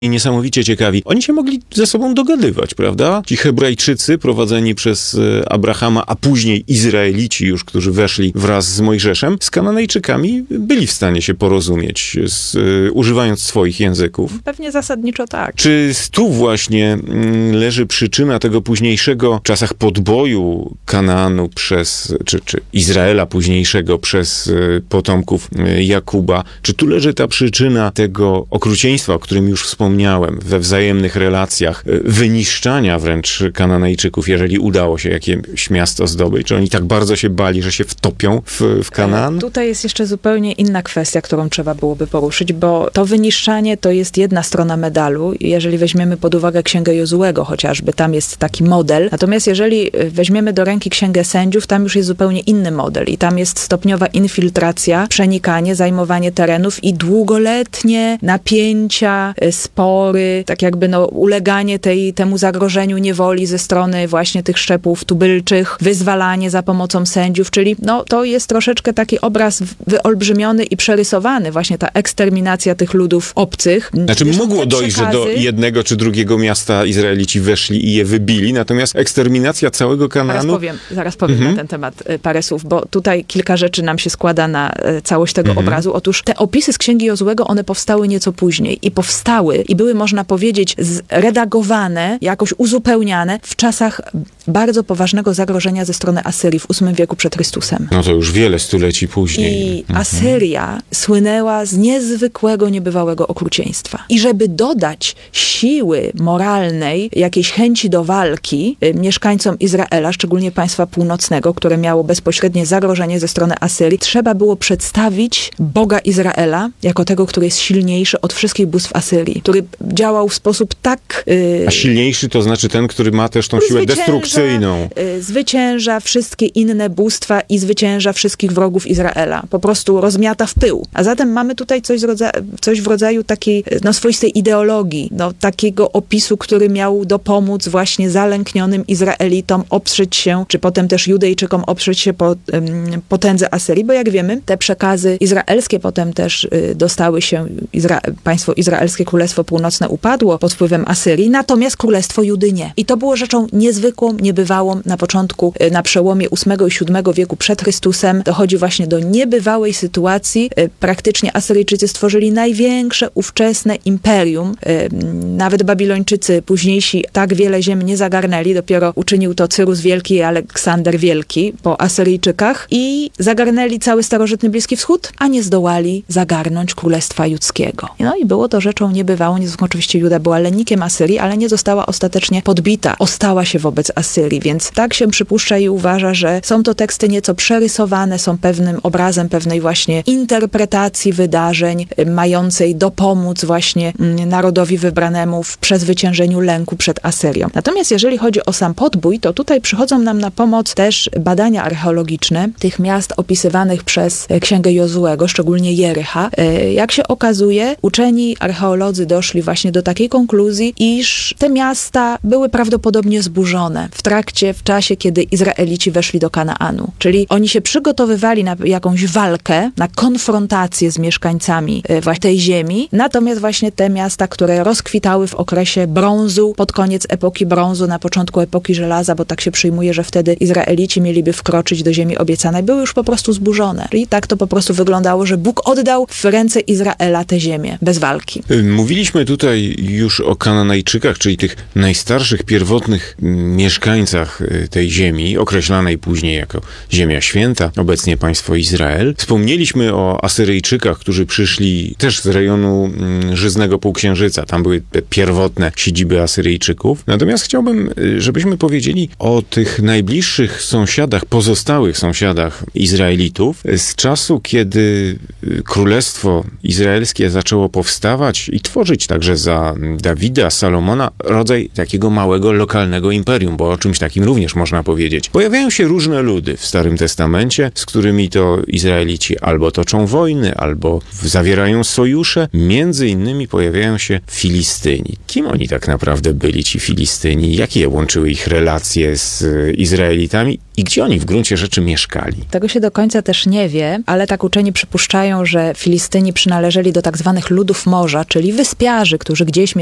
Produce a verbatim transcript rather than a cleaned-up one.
i niesamowicie ciekawi. Oni się mogli ze sobą dogadywać, prawda? Ci Hebrajczycy prowadzeni przez Abrahama, a później Izraelici już, którzy weszli wraz z Mojżeszem, z Kananejczykami byli w stanie się porozumieć, z, używając swoich języków. Pewnie zasadniczo tak. Czy tu właśnie leży przyczyna tego późniejszego, w czasach podboju Kanaanu przez, czy, czy Izraela późniejszego przez potomków Jakuba, czy tu leży ta przyczyna tego okrucieństwa, o którym już wspomniałem, we wzajemnych relacjach, wyniszczania wręcz Kananejczyków, jeżeli udało się jakieś miasto zdobyć? Czy oni tak bardzo się bali, że się wtopią w, w Kanaan? Tutaj jest jeszcze zupełnie inna kwestia, którą trzeba byłoby poruszyć, bo to wyniszczanie to jest jedna strona medalu. Jeżeli weźmiemy pod uwagę Księgę Jozuego chociażby, tam jest taki model. Natomiast jeżeli weźmiemy do ręki Księgę Sędziów, tam już jest zupełnie inny model i tam jest stopniowa infiltracja, przenikanie, zajmowanie terenów i długoletnie napięcia, spory, tak jakby no, uleganie tej, temu zagrożeniu niewoli ze strony właśnie tych szczepów tubylczych, wyzwalanie za pomocą sędziów, czyli no, to jest troszeczkę taki obraz wyolbrzymiony i przerysowany, właśnie ta eksterminacja tych ludów obcych. Znaczy Zresztą mogło dojść, przekazy... że do jednego czy drugiego miasta Izraelici weszli i je wybili, natomiast eksterminacja całego Kanaanu... Zaraz powiem, zaraz powiem mhm. na ten temat parę słów, bo tutaj kilka rzeczy nam się składa na całość tego mhm. obrazu. Otóż te opisy z Księgi Jozuego, one powstały nieco później i powstały i były, można powiedzieć, zredagowane, jakoś uzupełniane w czasach bardzo poważnego zagrożenia ze strony Asyrii w ósmym wieku przed Chrystusem. No to już wiele stuleci później. I mhm. Asyria słynęła z niezwykłego, niebywałego okrucieństwa. I żeby dodać siły moralnej, jakiejś chęci do walki y, mieszkańcom Izraela, szczególnie państwa północnego, które miało bezpośrednie zagrożenie ze strony Asyrii, trzeba było przedstawić Boga Izraela jako tego, który jest silniejszy od wszystkich bóstw Asyrii, który działał w sposób tak... Y, A silniejszy to znaczy ten, który ma też tą siłę destrukcyjną. Y, zwycięża wszystkie inne bóstwa i zwycięża wszystkich wrogów Izraela. Po prostu rozmiata w pył. A zatem mamy tutaj coś, z rodza- coś w rodzaju takiej no, swoistej ideologii, no, takiego opisu, który miał dopomóc właśnie zalęknionym Izraelitom oprzeć się, czy potem też Judejczykom oprzeć się po um, potędze Asyrii, bo jak wiemy, te przekazy izraelskie potem też y, dostały się, Izra- państwo izraelskie, Królestwo Północne upadło pod wpływem Asyrii, natomiast Królestwo Judy nie. I to było rzeczą niezwykłą, niebywałą na początku, y, na przełomie ósmego i siódmego wieku przed Chrystusem. Dochodzi właśnie do niebywałej sytuacji. Y, praktycznie Asyryjczycy stworzyli największe ówczesne imperium. Y, nawet Babilończycy późniejsi tak wiele ziem nie zagarnęli. Dopiero uczynił to Cyrus Wielki i Aleksander Wielki po Asyryjczykach i zagarnęli cały starożytny Bliski Wschód, a nie zdołali zagarnąć Królestwa Judzkiego. No i było to rzeczą niebywałą. Niezwykle oczywiście Juda była lennikiem Asyrii, ale nie została ostatecznie podbita. Ostała się wobec Asyrii, więc tak się przypuszcza i uważa, że są to teksty nieco przerysowane, są pewnym obrazem pewnej właśnie interpretacji wydarzeń, mającej dopomóc właśnie narodowi wybranemu w przezwyciężeniu lęku przed Asyrią. Natomiast jeżeli chodzi o sam podbój, to tutaj przychodzą nam na pomoc też badania archeologiczne tych miast opisywanych przez Księgę Jozuego, szczególnie Jericha. Jak się okazuje, uczeni archeolodzy doszli właśnie do takiej konkluzji, iż te miasta były prawdopodobnie zburzone w trakcie, w czasie, kiedy Izraelici weszli do Kanaanu. Czyli oni się przygotowywali na jakąś walkę, na konfrontację z mieszkańcami właśnie tej ziemi, natomiast właśnie te miasta, które rozkwitały w okresie brązu, pod koniec epoki brązu, na początku epoki żelaza, bo tak się przyjmuje, że wtedy Izraelici mieliby wkroczyć do ziemi obiecanej, były już po prostu zburzone. I tak to po prostu wyglądało, że Bóg oddał w ręce Izraela tę ziemię, bez walki. Mówiliśmy tutaj już o Kananejczykach, czyli tych najstarszych, pierwotnych mieszkańcach tej ziemi, określanej później jako Ziemia Święta, obecnie państwo Izrael. Wspomnieliśmy o Asyryjczykach, którzy przyszli też z rejonu Żyznego Półksiężyca. Tam były te pierwotne siedziby Asyryjczyków. Natomiast chciałbym, żebyśmy powiedzieli o tych najbliższych sąsiadach, pozostałych sąsiadach Izraelitów z czasu, kiedy Królestwo Izraelskie zaczęło powstawać i tworzyć także za Dawida, Salomona rodzaj takiego małego, lokalnego imperium, bo o czymś takim również można powiedzieć. Pojawiają się różne ludy w Starym Testamencie, z którymi to Izraelici albo toczą wojny, albo zawierają sojusze. Między innymi pojawiają się Filistyni. Kim oni tak naprawdę byli, ci Filistyni? Jakie łączyły ich relacje z Izraelitami i gdzie oni w gruncie rzeczy mieszkali? Tego się do końca też nie wie, ale tak uczeni przypuszczają, że Filistyni przynależeli do tak zwanych ludów morza, czyli wyspiarzy, którzy gdzieś